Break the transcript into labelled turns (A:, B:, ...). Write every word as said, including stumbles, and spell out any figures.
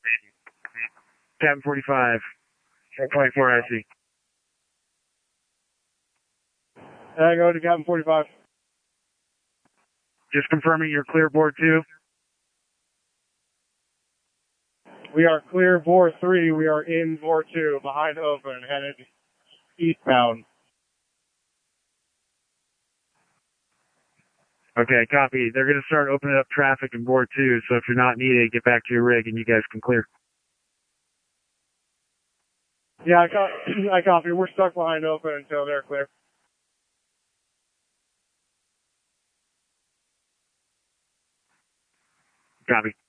A: Cabin forty-five, twenty-four I C.
B: I go to cabin forty-five.
A: Just confirming you're clear board two.
B: We are clear bore three. We are in bore two, behind open, headed eastbound.
A: Okay, copy. They're going to start opening up traffic in board two, so if you're not needed, get back to your rig and you guys can clear.
B: Yeah, I, co- I copy. We're stuck behind open until they're clear.
A: Copy.